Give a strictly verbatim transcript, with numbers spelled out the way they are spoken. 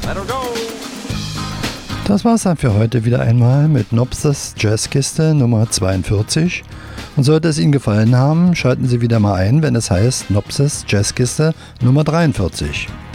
Das war's dann für heute wieder einmal mit Nopses Jazzkiste Nummer zweiundvierzig. Und sollte es Ihnen gefallen haben, schalten Sie wieder mal ein, wenn es heißt Nopses Jazzkiste Nummer dreiundvierzig.